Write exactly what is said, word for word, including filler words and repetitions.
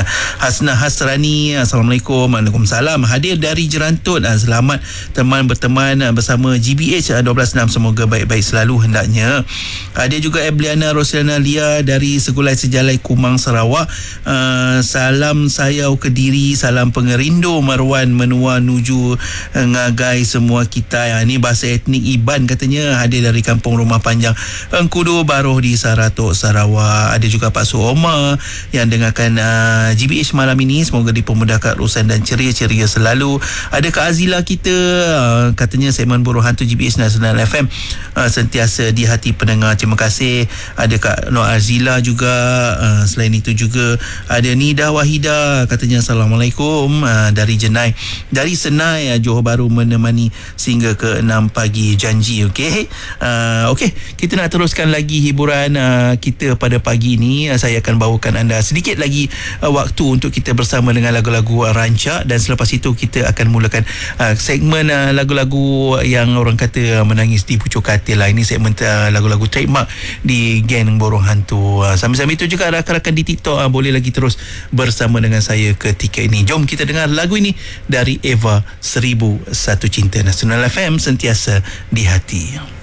Hasna Hasrani, Assalamualaikum. Waalaikumsalam. Hadir dari Jerantut. Selamat teman berteman bersama G B H dua belas enam. Semoga baik-baik selalu hendaknya. Ada juga Ebliana Rosiana Lia dari Segulai Sejalai Kumang, Sarawak. Uh, salam sayau Kediri, salam pengerindu Marwan menua nuju ngagai semua kita. Yang ni bahasa etnik Iban katanya, hadir dari Kampung Rumah Panjang Engkudu Baroh di Saratok, Sarawak. Ada juga Pak Suoma yang dengarkan uh, G B H malam ini. Semoga dipermudahkan urusan dan ceria-ceria selalu. Ada Kak Azila kita, uh, katanya segmen Buruh Hantu G B H Nasional F M uh, sentiasa di hati pendengar. Terima kasih. Ada Kak Nur Azila juga. Uh, selain itu juga ada Nida Wahida, katanya Assalamualaikum uh, dari Jenai, dari Senai, uh, Johor Bahru, menemani sehingga ke enam pagi, janji. Okey, uh, okey, kita nak teruskan lagi hiburan uh, kita pada pagi ini. Uh, saya akan bawakan anda sedikit lagi uh, waktu untuk kita bersama dengan lagu-lagu uh, rancak, dan selepas itu kita akan mulakan uh, segmen uh, lagu-lagu yang orang kata uh, menangis di pucuk katil lah. Ini segmen uh, lagu-lagu trademark di geng Borong Hantu. Uh, sambil-sambil itu juga rakan-rakan di TikTok uh, boleh lagi terus bersama dengan saya ketika ini. Jom kita dengar lagu ini dari Eva, Seribu Satu Cinta. Nasional F M, sentiasa di hati.